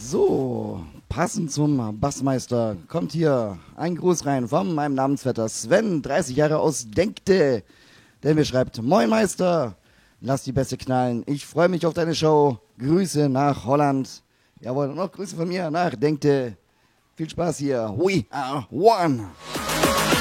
So, passend zum Bassmeister kommt hier ein Gruß rein von meinem Namensvetter Sven, 30 Jahre aus Denkte, der mir schreibt: Moin Meister, lass die Bässe knallen, ich freue mich auf deine Show, Grüße nach Holland. Jawohl, und noch Grüße von mir nach Denkte. Viel Spaß hier, we are one.